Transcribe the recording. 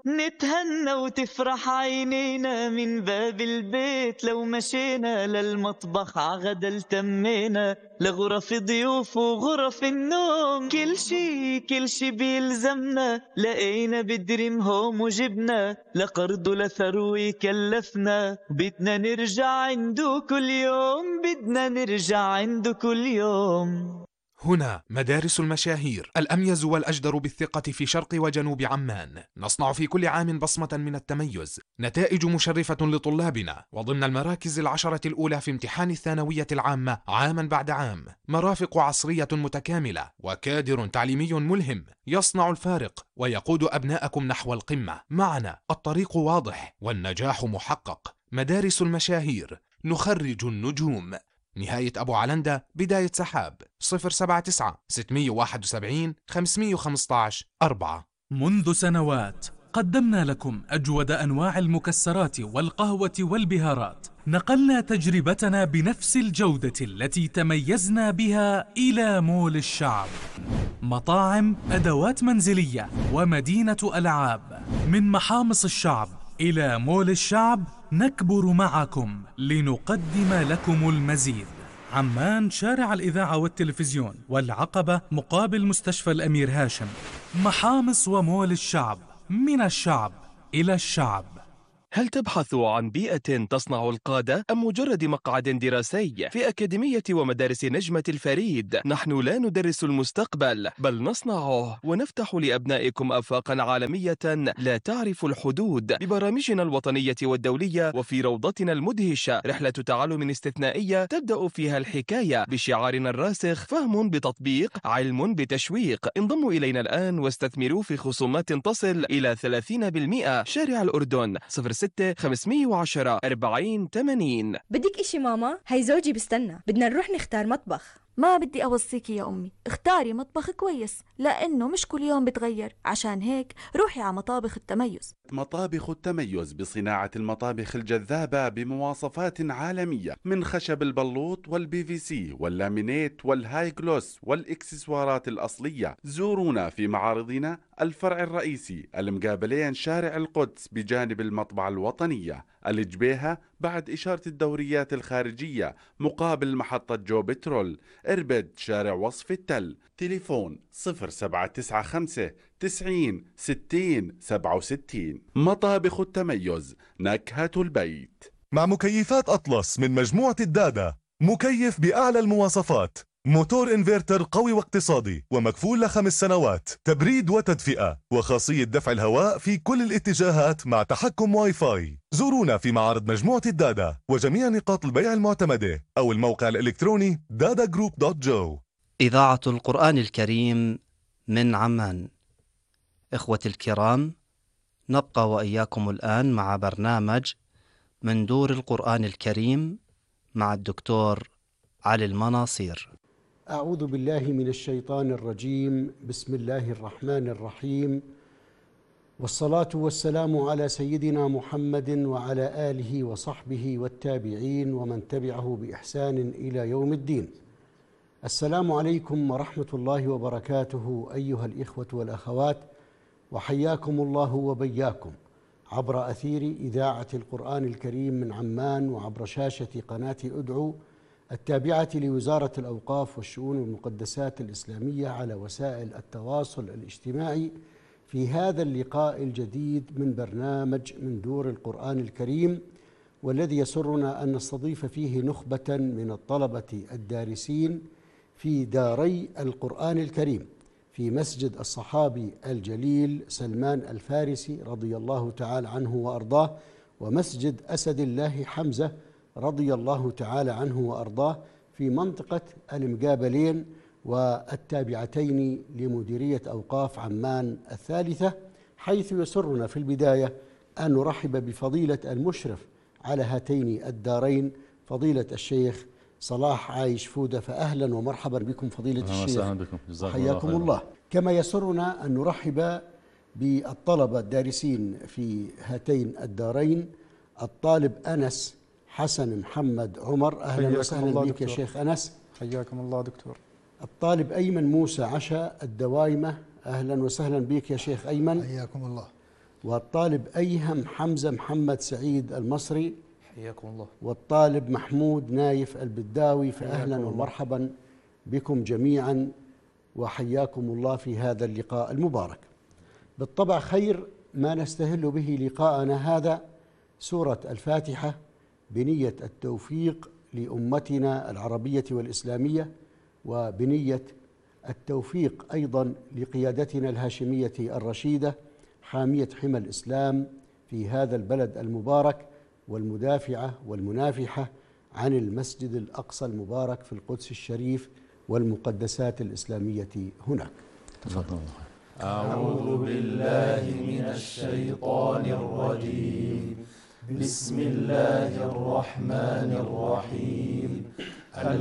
نتهنى وتفرح عينينا من باب البيت، لو مشينا للمطبخ عغدا التمينا، لغرف ضيوف وغرف النوم، كل شي بيلزمنا لقينا بدريم هوم وجبنا، لقرض لثروي كلفنا، بدنا نرجع عنده كل يوم، بدنا نرجع عنده كل يوم. هنا مدارس المشاهير، الأميز والأجدر بالثقة في شرق وجنوب عمان. نصنع في كل عام بصمة من التميز، نتائج مشرفة لطلابنا، وضمن المراكز 10 الأولى في امتحان الثانوية العامة عاما بعد عام. مرافق عصرية متكاملة وكادر تعليمي ملهم يصنع الفارق ويقود أبناءكم نحو القمة. معنا الطريق واضح والنجاح محقق. مدارس المشاهير، نخرج النجوم. نهاية أبو علندة، بداية سحاب، 079 671 515 4. منذ سنوات قدمنا لكم أجود أنواع المكسرات والقهوة والبهارات. نقلنا تجربتنا بنفس الجودة التي تميزنا بها إلى مول الشعب. مطاعم، أدوات منزلية ومدينة ألعاب. من محامص الشعب إلى مول الشعب، نكبر معكم لنقدم لكم المزيد. عمان، شارع الإذاعة والتلفزيون، والعقبة مقابل مستشفى الأمير هاشم. محامص ومول الشعب، من الشعب إلى الشعب. هل تبحث عن بيئة تصنع القادة أم مجرد مقعد دراسي؟ في أكاديمية ومدارس نجمة الفريد نحن لا ندرس المستقبل بل نصنعه، ونفتح لأبنائكم آفاقا عالمية لا تعرف الحدود ببرامجنا الوطنية والدولية. وفي روضتنا المدهشة رحلة تعلم استثنائية تبدأ فيها الحكاية بشعارنا الراسخ: فهم بتطبيق، علم بتشويق. انضموا إلينا الآن واستثمروا في خصومات تصل إلى 30%. شارع الأردن 06 510 40 80. بدك إشي ماما؟ هاي زوجي بستنى، بدنا نروح نختار مطبخ. ما بدي أوصيكي يا أمي، اختاري مطبخ كويس لأنه مش كل يوم بتغير. عشان هيك روحي على مطابخ التميز. مطابخ التميز بصناعة المطابخ الجذابة بمواصفات عالمية، من خشب البلوط والبي في سي واللامينيت والهاي جلوس والإكسسوارات الأصلية. زورونا في معارضنا الفرع الرئيسي المقابلين شارع القدس بجانب المطبعة الوطنية، الجبيهة بعد إشارة الدوريات الخارجية مقابل محطة جو بترول. إربد شارع وصف التل. تليفون 0795 90 60 67. مطابخ التميز، نكهة البيت. مع مكيفات أطلس من مجموعة الدادا، مكيف بأعلى المواصفات، موتور انفرتر قوي واقتصادي ومكفول ل5 سنوات، تبريد وتدفئة، وخاصية دفع الهواء في كل الاتجاهات مع تحكم واي فاي. زورونا في معارض مجموعة الدادا وجميع نقاط البيع المعتمدة أو الموقع الإلكتروني dadagroup.jo. إذاعة القرآن الكريم من عمان. إخوتي الكرام، نبقى وإياكم الآن مع برنامج من دور القرآن الكريم مع الدكتور علي المناصير. أعوذ بالله من الشيطان الرجيم. بسم الله الرحمن الرحيم، والصلاة والسلام على سيدنا محمد وعلى آله وصحبه والتابعين ومن تبعه بإحسان إلى يوم الدين. السلام عليكم ورحمة الله وبركاته أيها الإخوة والأخوات، وحياكم الله وبياكم عبر أثير إذاعة القرآن الكريم من عمان، وعبر شاشة قناة أدعو التابعة لوزارة الأوقاف والشؤون والمقدسات الإسلامية على وسائل التواصل الاجتماعي، في هذا اللقاء الجديد من برنامج من دور القرآن الكريم، والذي يسرنا أن نستضيف فيه نخبة من الطلبة الدارسين في داري القرآن الكريم، في مسجد الصحابي الجليل سلمان الفارسي رضي الله تعالى عنه وأرضاه، ومسجد أسد الله حمزة رضي الله تعالى عنه وأرضاه، في منطقة المقابلين والتابعتين لمديرية أوقاف عمان الثالثة، حيث يسرنا في البداية أن نرحب بفضيلة المشرف على هاتين الدارين، فضيلة الشيخ صلاح عايش فودة. فأهلا ومرحبا بكم فضيلة الشيخ، حياكم الله. كما يسرنا أن نرحب بالطلبة الدارسين في هاتين الدارين، الطالب أنس حسن محمد عمر، أهلا وسهلا بك يا شيخ أنس. حياكم الله دكتور. الطالب أيمن موسى عشا الدوايمة، أهلا وسهلا بك يا شيخ أيمن. حياكم الله. والطالب أيهم حمزة محمد سعيد المصري، حياكم الله. والطالب محمود نايف البداوي. فأهلا ومرحبا بكم جميعا وحياكم الله في هذا اللقاء المبارك. بالطبع خير ما نستهل به لقاءنا هذا سورة الفاتحة بنية التوفيق لأمتنا العربية والإسلامية، وبنية التوفيق أيضا لقيادتنا الهاشمية الرشيدة حامية حمى الإسلام في هذا البلد المبارك، والمدافعة والمنافحة عن المسجد الأقصى المبارك في القدس الشريف والمقدسات الإسلامية هناك. تفضل. أعوذ بالله من الشيطان الرجيم. بسم الله الرحمن الرحيم.